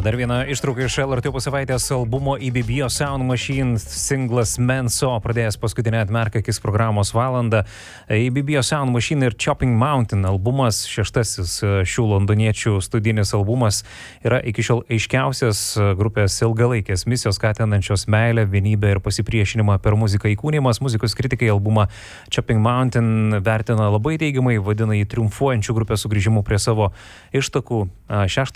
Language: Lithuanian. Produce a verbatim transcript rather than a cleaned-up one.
dar viena ištrauka iš L R T opus savaitės albumo E B B O Sound Machine singlas Man So, pradėjęs paskutinę atmerk akis programos valandą. E B B O Sound Machine ir Chopping Mountain albumas, šeštasis šių londoniečių studinis albumas, yra iki šiol aiškiausias grupės ilgalaikės misijos skatinančios meilę, vienybę ir pasipriešinimą per muziką įkūnimas. Muzikos kritikai albumą Chopping Mountain vertina labai teigiamai, vadina jį triumfuojančių grupės sugrįžimų prie savo ištakų. Šeštą